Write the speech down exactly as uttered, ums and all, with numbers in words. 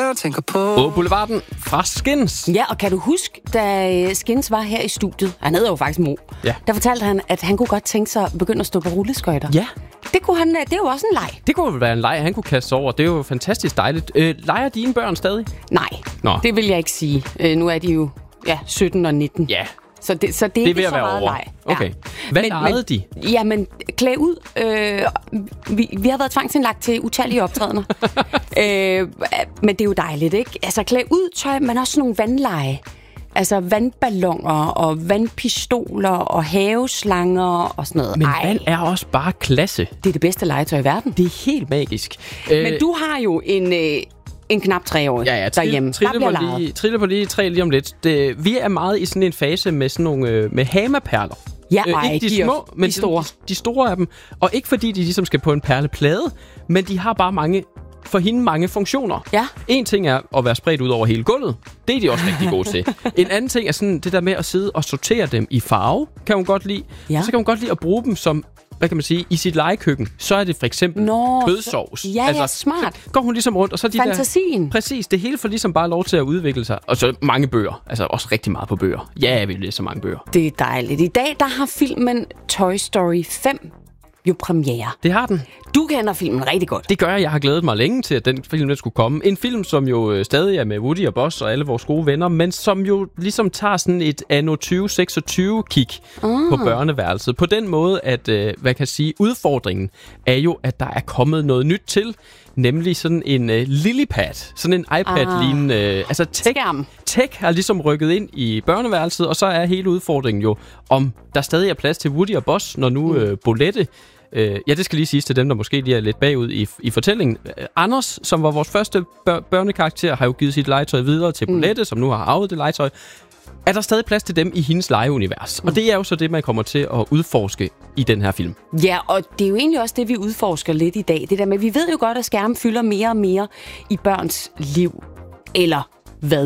jeg tænker på. På Boulevarden fra Skins. Ja, og kan du huske, da Skins var her i studiet, han hedder jo faktisk Mo, ja. der fortalte han, at han kunne godt tænke sig at begynde at stå på rulleskøjter. Ja. Det kunne han, det er jo også en leg. Det kunne jo være en leg, han kunne kaste sig over. Det er jo fantastisk dejligt. Øh, leger dine børn stadig? Nej, Nå. det vil jeg ikke sige. Øh, nu er de jo ja, sytten og nitten. Ja. Så det, så det, det er ikke ved så at være meget over. leg. Okay. Ja. Hvad men, legede de? Jamen, klæd ud. Øh, vi, vi har været tvangsindlagt til utallige optrædener. øh, men det er jo dejligt, ikke? Altså, klæd ud tøj, men også sådan nogle vandlege. Altså vandballoner og vandpistoler og haveslanger og sådan noget. Men Ej, vand er også bare klasse. det er det bedste legetøj i verden. Det er helt magisk. Men du har jo en... Øh, En knap treårig ja, ja, derhjemme. Trille, der bliver på leget. lige, trille på lige tre lige om lidt. Det, vi er meget i sådan en fase med sådan nogle øh, med hamaperler. Ja, øh, ej, ikke de, de små, de men store. De, de store af dem. Og ikke fordi de ligesom skal på en perleplade, men de har bare mange for hende mange funktioner. Ja. En ting er at være spredt ud over hele gulvet. Det er de også rigtig gode til. En anden ting er sådan det der med at sidde og sortere dem i farve, kan hun godt lide. Ja. Så kan hun godt lide at bruge dem som, hvad kan man sige, i sit legekøkken. Så er det for eksempel Nå, kødsovs. Så, ja, altså, ja, smart. Så går hun ligesom rundt, og så de Fantasien. der... Præcis, det hele får ligesom bare lov til at udvikle sig. Og så mange bøger. Altså også rigtig meget på bøger. Ja, vi læser mange bøger. Det er dejligt. I dag, der har filmen Toy Story fem jo premiere. Det har den. Du kender filmen rigtig godt. Det gør jeg. Jeg har glædet mig længe til, at den film den skulle komme. En film, som jo øh, stadig er med Woody og Buzz og alle vores gode venner, men som jo ligesom tager sådan et anno tyve seksogtyve-kig uh. på børneværelset. På den måde, at, øh, hvad kan jeg sige, udfordringen er jo, at der er kommet noget nyt til, nemlig sådan en øh, lillipad, sådan en iPad-lignende... Øh, altså tech, tech har ligesom rykket ind i børneværelset, og så er hele udfordringen jo, om der stadig er plads til Woody og Buzz, når nu øh, Bolette... Øh, ja, det skal lige siges til dem, der måske lige er lidt bagud i, i fortællingen. Øh, Anders, som var vores første bør- børnekarakter, har jo givet sit legetøj videre til Bolette, mm. som nu har arvet det legetøj. Er der stadig plads til dem i hendes legeunivers? Mm. Og det er jo så det, man kommer til at udforske i den her film. Ja, og det er jo egentlig også det, vi udforsker lidt i dag. Det der med, vi ved jo godt, at skærmen fylder mere og mere i børns liv. Eller